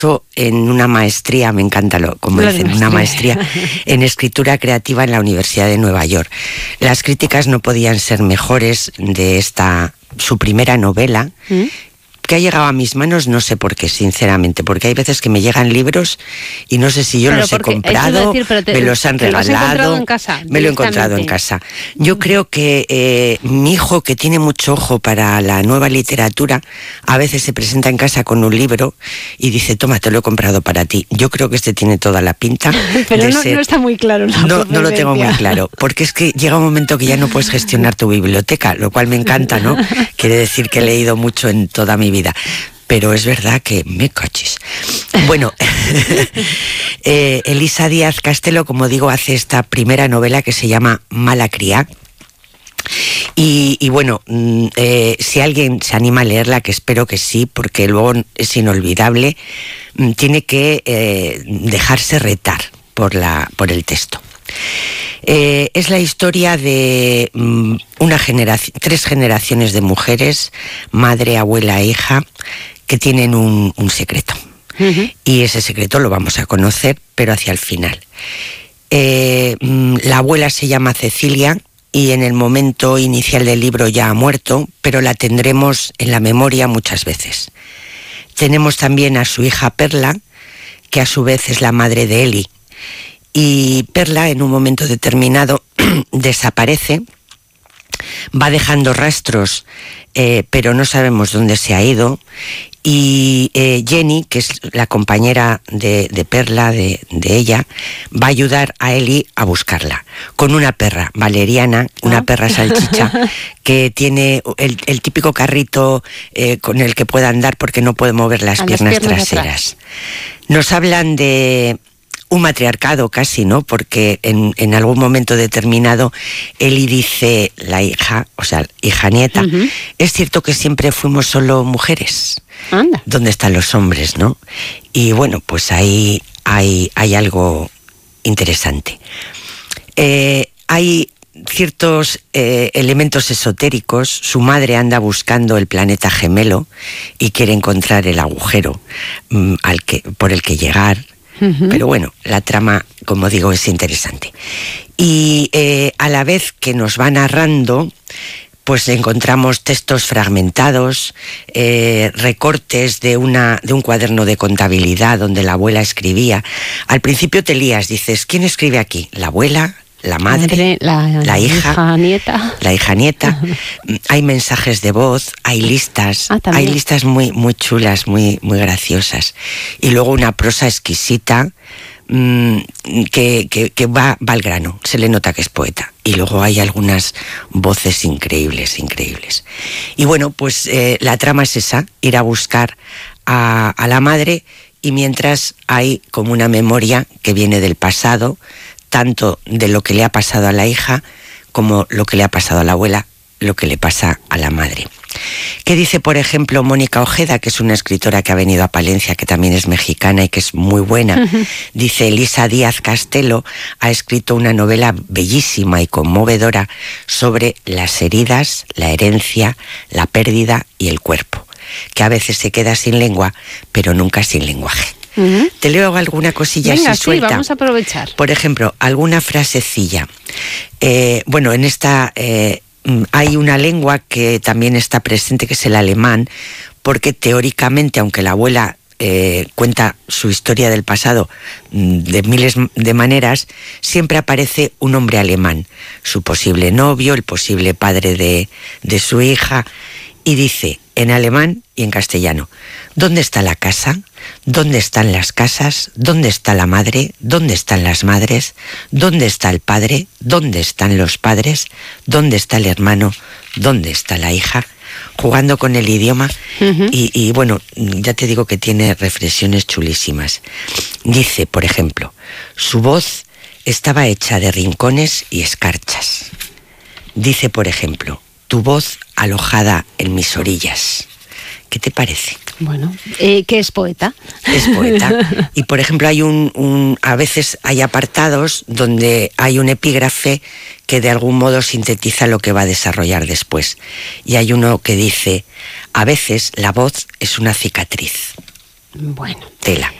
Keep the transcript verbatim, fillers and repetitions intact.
en una maestría, me encanta lo, como La dicen, una maestría en escritura creativa en la Universidad de Nueva York. Las críticas no podían ser mejores de esta, su primera novela, ¿Mm? que ha llegado a mis manos, no sé por qué, sinceramente, porque hay veces que me llegan libros y no sé si yo pero los he comprado, decir, te, me los han te regalado, lo has encontrado en casa, me lo he encontrado en casa. Yo creo que eh, mi hijo, que tiene mucho ojo para la nueva literatura, a veces se presenta en casa con un libro y dice, toma, te lo he comprado para ti. Yo creo que este tiene toda la pinta. Pero de no, ser... no está muy claro. No, no lo tengo muy claro, porque es que llega un momento que ya no puedes gestionar tu biblioteca, lo cual me encanta, ¿no? Quiere decir que he leído mucho en toda mi vida. Pero es verdad que me cachis. Bueno, eh, Elisa Díaz Castelo, como digo, hace esta primera novela que se llama Mala cría. Y, y bueno, eh, si alguien se anima a leerla, que espero que sí, porque luego es inolvidable, tiene que eh, dejarse retar por, la, por el texto. Eh, es la historia de um, una generación, tres generaciones de mujeres, madre, abuela e hija, que tienen un, un secreto. Uh-huh. Y ese secreto lo vamos a conocer, pero hacia el final. Eh, la abuela se llama Cecilia y en el momento inicial del libro ya ha muerto, pero la tendremos en la memoria muchas veces. Tenemos también a su hija Perla, que a su vez es la madre de Eli. Y Perla, en un momento determinado, desaparece, va dejando rastros, eh, pero no sabemos dónde se ha ido. Y eh, Jenny, que es la compañera de, de Perla, de, de ella, va a ayudar a Eli a buscarla, con una perra valeriana, una ah. perra salchicha, que tiene el, el típico carrito eh, con el que pueda andar porque no puede mover las, piernas, las piernas traseras. Atrás. Nos hablan de un matriarcado casi, ¿no? Porque en, en algún momento determinado Eli dice, la hija, o sea, hija nieta, uh-huh. es cierto que siempre fuimos solo mujeres. Anda. ¿Dónde están los hombres, no? Y bueno, pues ahí hay, hay algo interesante. Eh, hay ciertos eh, elementos esotéricos. Su madre anda buscando el planeta gemelo y quiere encontrar el agujero mm, al que, por el que llegar. Uh-huh. Pero bueno, la trama, como digo, es interesante. Y eh, a la vez que nos va narrando, pues encontramos textos fragmentados, eh, recortes de, una, de un cuaderno de contabilidad donde la abuela escribía. Al principio te lías, dices, ¿quién escribe aquí? ¿La abuela? ¿La madre? La, la, la hija, hija nieta. La hija nieta. Hay mensajes de voz, hay listas, ah, hay listas muy, muy chulas, muy, muy graciosas. Y luego una prosa exquisita mmm, que, que, que va, va al grano, se le nota que es poeta. Y luego hay algunas voces increíbles, increíbles. Y bueno, pues eh, la trama es esa, ir a buscar a, a la madre, y mientras hay como una memoria que viene del pasado, tanto de lo que le ha pasado a la hija como lo que le ha pasado a la abuela, lo que le pasa a la madre. ¿Qué dice, por ejemplo, Mónica Ojeda, que es una escritora que ha venido a Palencia, que también es mexicana y que es muy buena? Uh-huh. Dice, Elisa Díaz Castelo ha escrito una novela bellísima y conmovedora sobre las heridas, la herencia, la pérdida y el cuerpo, que a veces se queda sin lengua, pero nunca sin lenguaje. Uh-huh. Te leo alguna cosilla Venga, así suelta. Sí, vamos a aprovechar. Por ejemplo, alguna frasecilla. Eh, bueno, en esta eh, hay una lengua que también está presente, que es el alemán, porque teóricamente, aunque la abuela eh, cuenta su historia del pasado de miles de maneras, siempre aparece un hombre alemán, su posible novio, el posible padre de, de su hija, y dice en alemán y en castellano, ¿dónde está la casa? ¿Dónde están las casas? ¿Dónde está la madre? ¿Dónde están las madres? ¿Dónde está el padre? ¿Dónde están los padres? ¿Dónde está el hermano? ¿Dónde está la hija? Jugando con el idioma. Uh-huh. y, y bueno, ya te digo que tiene reflexiones chulísimas. Dice, por ejemplo, su voz estaba hecha de rincones y escarchas. Dice, por ejemplo, tu voz alojada en mis orillas. ¿Qué te parece? Bueno, eh, que es poeta. Es poeta. Y por ejemplo hay un, un, a veces hay apartados donde hay un epígrafe que de algún modo sintetiza lo que va a desarrollar después. Y hay uno que dice, a veces la voz es una cicatriz. Bueno. Tela.